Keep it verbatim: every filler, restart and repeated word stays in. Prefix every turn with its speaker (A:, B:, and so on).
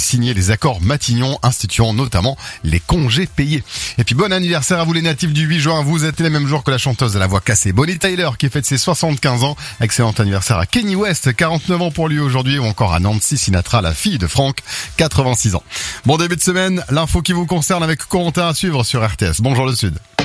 A: signé les accords Matignon instituant notamment les congés payés. Et puis bon anniversaire à vous les natifs du huit juin, vous êtes les mêmes jours que la chanteuse de la voix cassée Bonnie Tyler qui fête ses soixante-quinze ans. Excellent anniversaire à Kanye West, quarante-neuf ans pour lui aujourd'hui, ou encore à Nancy Sinatra, la fille de Franck, quatre-vingt-six ans. Bon début de semaine, l'info qui vous concerne avec Corentin à suivre sur R T S. Bonjour le Sud.